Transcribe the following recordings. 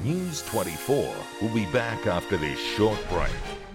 News 24 will be back after this short break.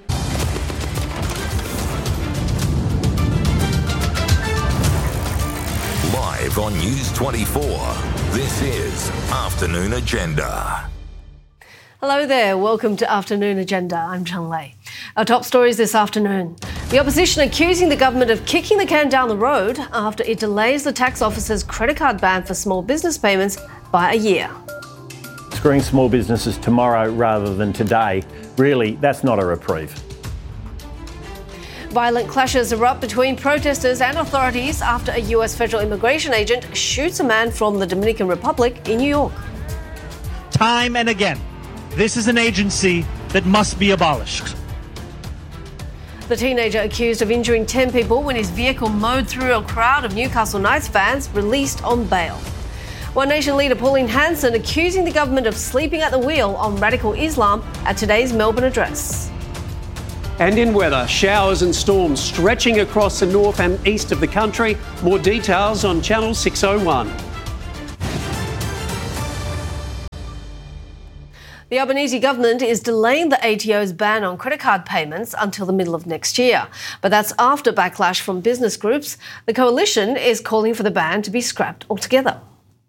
Live on News 24, this is Afternoon Agenda. Hello there, welcome to Afternoon Agenda. I'm Cheng Lei. Our top stories this afternoon. The opposition accusing the government of kicking the can down the road after it delays the tax office's credit card ban for small business payments by a year. Screwing small businesses tomorrow rather than today, really, that's not a reprieve. Violent clashes erupt between protesters and authorities after a US federal immigration agent shoots a man from the Dominican Republic in New York. Time and again, this is an agency that must be abolished. The teenager accused of injuring 10 people when his vehicle mowed through a crowd of Newcastle Knights fans released on bail. One Nation leader Pauline Hanson accusing the government of sleeping at the wheel on radical Islam at today's Melbourne address. And in weather, showers and storms stretching across the north and east of the country. More details on Channel 601. The Albanese government is delaying the ATO's ban on credit card payments until the middle of next year. But that's after backlash from business groups. The coalition is calling for the ban to be scrapped altogether.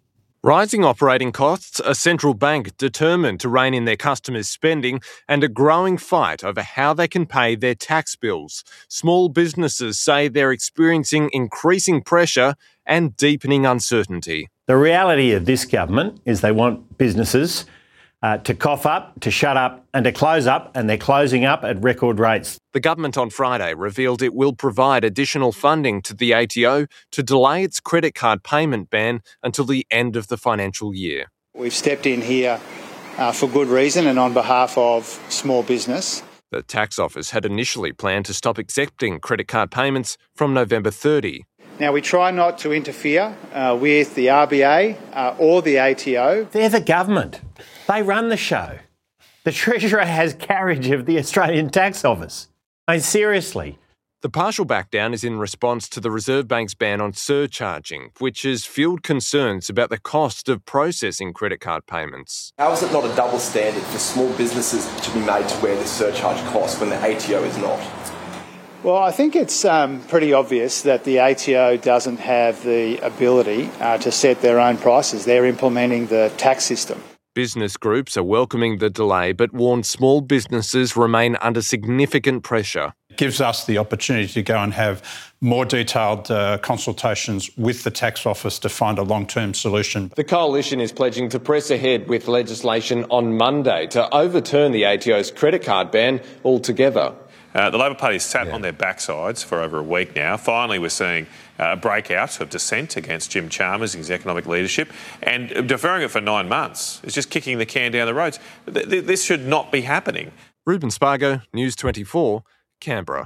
Rising operating costs, a central bank determined to rein in their customers' spending, and a growing fight over how they can pay their tax bills. Small businesses say they're experiencing increasing pressure and deepening uncertainty. The reality of this government is they want businesses to cough up, to shut up and to close up, and they're closing up at record rates. The government on Friday revealed it will provide additional funding to the ATO to delay its credit card payment ban until the end of the financial year. We've stepped in here for good reason and on behalf of small business. The tax office had initially planned to stop accepting credit card payments from November 30. Now, we try not to interfere with the RBA or the ATO. They're the government. They run the show. The Treasurer has carriage of the Australian Tax Office. I mean, seriously. The partial backdown is in response to the Reserve Bank's ban on surcharging, which has fueled concerns about the cost of processing credit card payments. How is it not a double standard for small businesses to be made to wear this surcharge cost when the ATO is not? Well, I think it's pretty obvious that the ATO doesn't have the ability to set their own prices. They're implementing the tax system. Business groups are welcoming the delay but warn small businesses remain under significant pressure. It gives us the opportunity to go and have more detailed consultations with the tax office to find a long-term solution. The coalition is pledging to press ahead with legislation on Monday to overturn the ATO's credit card ban altogether. The Labor Party sat on their backsides for over a week now. Finally, we're seeing a breakout of dissent against Jim Chalmers and his economic leadership, and deferring it for 9 months is just kicking the can down the road. This should not be happening. Ruben Spargo, News 24, Canberra.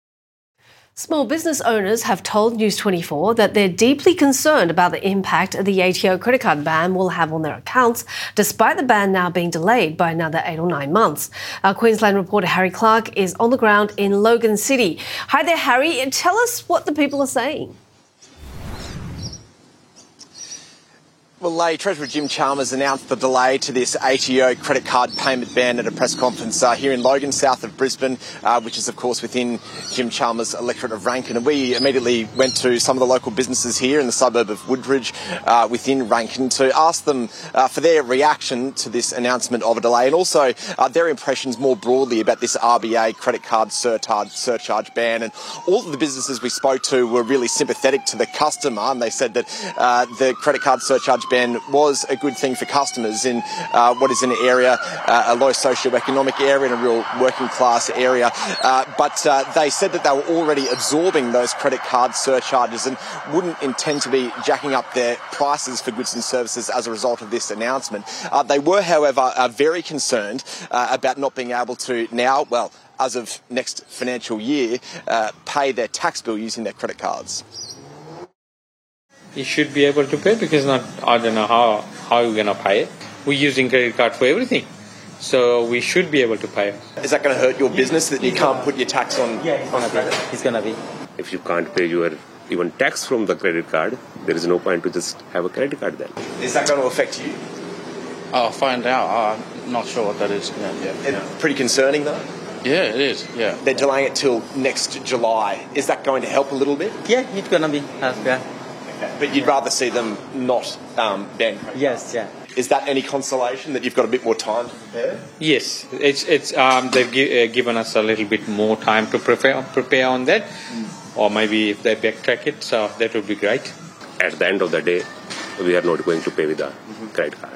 Small business owners have told News 24 that they're deeply concerned about the impact the ATO credit card ban will have on their accounts, despite the ban now being delayed by another 8 or 9 months. Our Queensland reporter Harry Clark is on the ground in Logan City. Hi there, Harry. Tell us what the people are saying. Well, Treasurer Jim Chalmers announced the delay to this ATO credit card payment ban at a press conference here in Logan, south of Brisbane, which is, of course, within Jim Chalmers' electorate of Rankin. And we immediately went to some of the local businesses here in the suburb of Woodridge within Rankin to ask them for their reaction to this announcement of a delay, and also their impressions more broadly about this RBA credit card surcharge ban. And all of the businesses we spoke to were really sympathetic to the customer, and they said that the credit card surcharge ban was a good thing for customers in what is an area, a low socioeconomic area and a real working class area. But they said that they were already absorbing those credit card surcharges and wouldn't intend to be jacking up their prices for goods and services as a result of this announcement. They were, however, very concerned about not being able to now, well, as of next financial year, pay their tax bill using their credit cards. You should be able to pay because I don't know how you're going to pay it. We're using credit card for everything. So we should be able to pay it. Is that going to hurt your business that you can't put your tax on? Yeah, it's going to be. If you can't pay your even tax from the credit card, there is no point to just have a credit card then. Is that going to affect you? I'll find out. I'm not sure what that is. Pretty concerning, though. Yeah, it is. Yeah. They're delaying it till next July. Is that going to help a little bit? Yeah, it's gonna be. Okay. But you'd rather see them not ban? Yes. Yeah. Is that any consolation that you've got a bit more time to prepare? Yes, they've given us a little bit more time to prepare on that, or maybe if they backtrack it, so that would be great. At the end of the day, we are not going to pay with a credit card.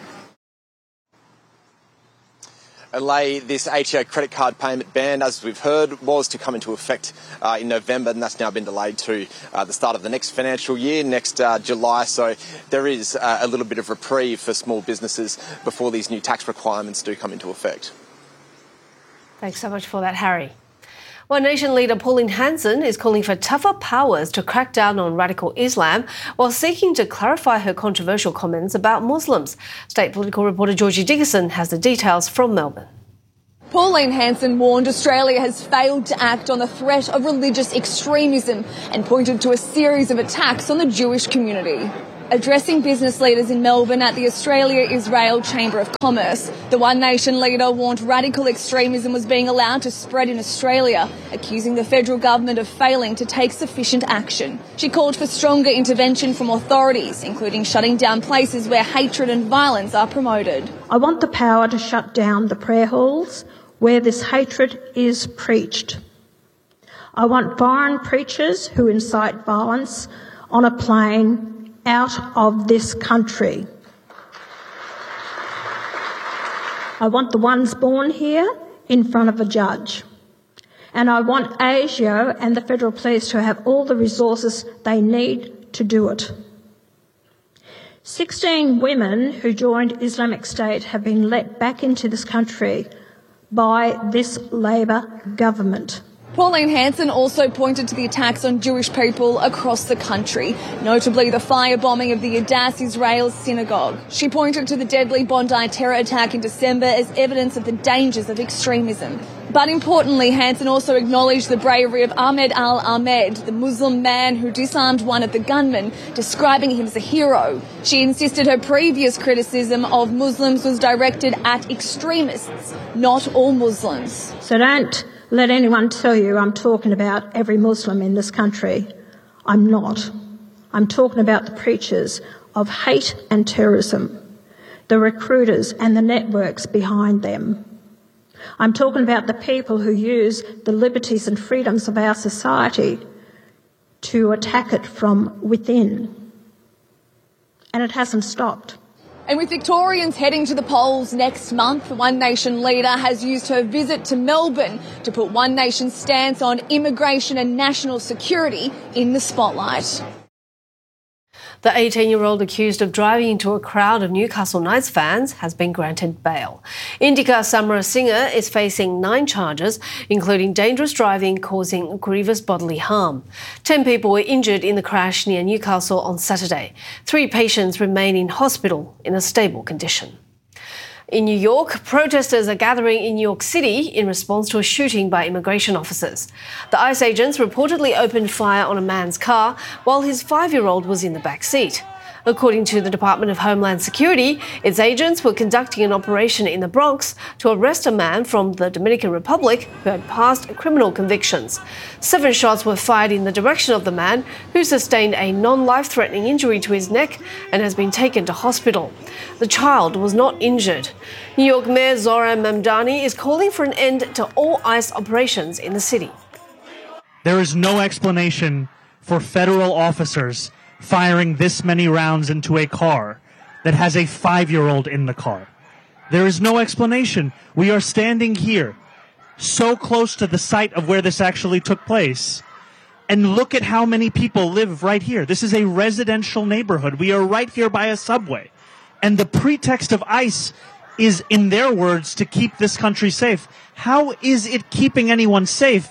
This ATO credit card payment ban, as we've heard, was to come into effect in November, and that's now been delayed to the start of the next financial year, next July. So there is a little bit of reprieve for small businesses before these new tax requirements do come into effect. Thanks so much for that, Harry. One Nation leader Pauline Hanson is calling for tougher powers to crack down on radical Islam while seeking to clarify her controversial comments about Muslims. State political reporter Georgie Dickerson has the details from Melbourne. Pauline Hanson warned Australia has failed to act on the threat of religious extremism and pointed to a series of attacks on the Jewish community. Addressing business leaders in Melbourne at the Australia-Israel Chamber of Commerce, the One Nation leader warned radical extremism was being allowed to spread in Australia, accusing the federal government of failing to take sufficient action. She called for stronger intervention from authorities, including shutting down places where hatred and violence are promoted. I want the power to shut down the prayer halls where this hatred is preached. I want foreign preachers who incite violence on a plane out of this country. I want the ones born here in front of a judge. And I want ASIO and the Federal Police to have all the resources they need to do it. 16 women who joined Islamic State have been let back into this country by this Labor government. Pauline Hanson also pointed to the attacks on Jewish people across the country, notably the firebombing of the Adass Israel synagogue. She pointed to the deadly Bondi terror attack in December as evidence of the dangers of extremism. But importantly, Hanson also acknowledged the bravery of Ahmed al-Ahmed, the Muslim man who disarmed one of the gunmen, describing him as a hero. She insisted her previous criticism of Muslims was directed at extremists, not all Muslims. So don't let anyone tell you I'm talking about every Muslim in this country. I'm not. I'm talking about the preachers of hate and terrorism, the recruiters and the networks behind them. I'm talking about the people who use the liberties and freedoms of our society to attack it from within. And it hasn't stopped. And with Victorians heading to the polls next month, the One Nation leader has used her visit to Melbourne to put One Nation's stance on immigration and national security in the spotlight. The 18-year-old accused of driving into a crowd of Newcastle Knights fans has been granted bail. Indika Samarasinha is facing 9 charges, including dangerous driving causing grievous bodily harm. 10 people were injured in the crash near Newcastle on Saturday. 3 patients remain in hospital in a stable condition. In New York, protesters are gathering in New York City in response to a shooting by immigration officers. The ICE agents reportedly opened fire on a man's car while his 5-year-old was in the back seat. According to the Department of Homeland Security, its agents were conducting an operation in the Bronx to arrest a man from the Dominican Republic who had past criminal convictions. 7 shots were fired in the direction of the man, who sustained a non-life-threatening injury to his neck and has been taken to hospital. The child was not injured. New York Mayor Zohran Mamdani is calling for an end to all ICE operations in the city. There is no explanation for federal officers firing this many rounds into a car that has a 5-year-old in the car. There is no explanation. We are standing here, so close to the site of where this actually took place, and look at how many people live right here. This is a residential neighborhood. We are right here by a subway. And the pretext of ICE is, in their words, to keep this country safe. How is it keeping anyone safe?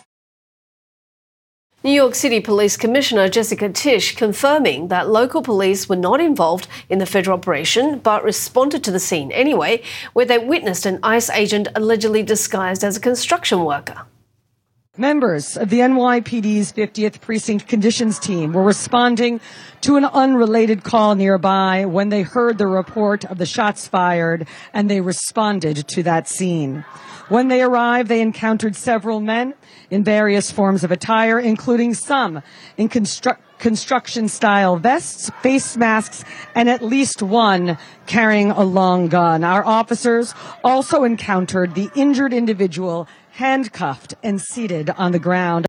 New York City Police Commissioner Jessica Tisch confirming that local police were not involved in the federal operation but responded to the scene anyway, where they witnessed an ICE agent allegedly disguised as a construction worker. Members of the NYPD's 50th Precinct Conditions Team were responding to an unrelated call nearby when they heard the report of the shots fired, and they responded to that scene. When they arrived, they encountered several men in various forms of attire, including some in construction-style vests, face masks, and at least one carrying a long gun. Our officers also encountered the injured individual handcuffed and seated on the ground.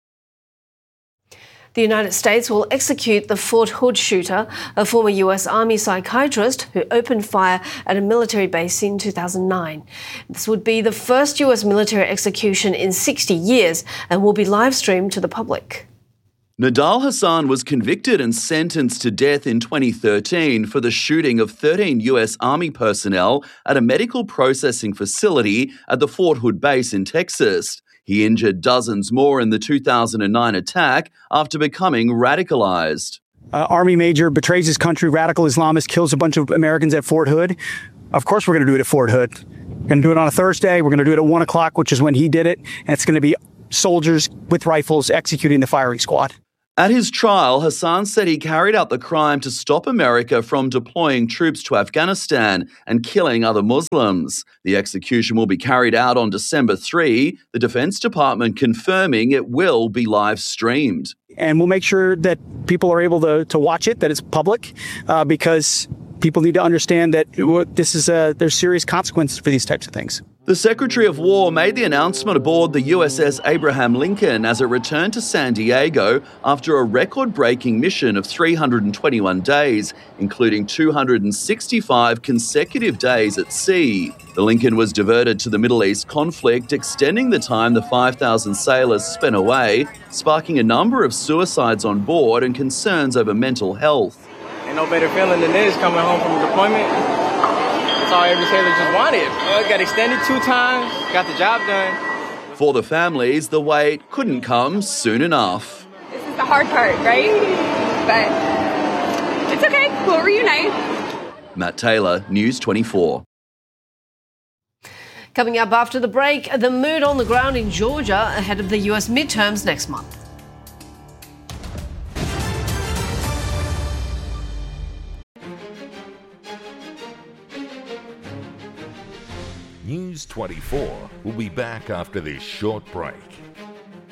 The United States will execute the Fort Hood shooter, a former US Army psychiatrist who opened fire at a military base in 2009. This would be the first US military execution in 60 years and will be live streamed to the public. Nidal Hasan was convicted and sentenced to death in 2013 for the shooting of 13 US Army personnel at a medical processing facility at the Fort Hood base in Texas. He injured dozens more in the 2009 attack after becoming radicalized. Army major betrays his country, radical Islamist, kills a bunch of Americans at Fort Hood. Of course we're going to do it at Fort Hood. We're going to do it on a Thursday. We're going to do it at 1 o'clock, which is when he did it. And it's going to be soldiers with rifles executing the firing squad. At his trial, Hasan said he carried out the crime to stop America from deploying troops to Afghanistan and killing other Muslims. The execution will be carried out on December 3, the Defense Department confirming it will be live streamed. And we'll make sure that people are able to watch it, that it's public, because people need to understand that there's serious consequences for these types of things. The Secretary of War made the announcement aboard the USS Abraham Lincoln as it returned to San Diego after a record-breaking mission of 321 days, including 265 consecutive days at sea. The Lincoln was diverted to the Middle East conflict, extending the time the 5,000 sailors spent away, sparking a number of suicides on board and concerns over mental health. Ain't no better feeling than this, coming home from a deployment. That's all every sailor just wanted. Got extended 2 times, got the job done. For the families, the wait couldn't come soon enough. This is the hard part, right? But it's okay, we'll reunite. Matt Taylor, News 24. Coming up after the break, the mood on the ground in Georgia ahead of the US midterms next month. News 24 will be back after this short break.